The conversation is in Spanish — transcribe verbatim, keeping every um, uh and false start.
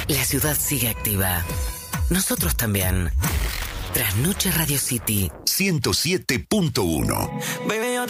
La ciudad sigue activa. Nosotros también. Trasnoche Radio City ciento siete punto uno. Baby, yo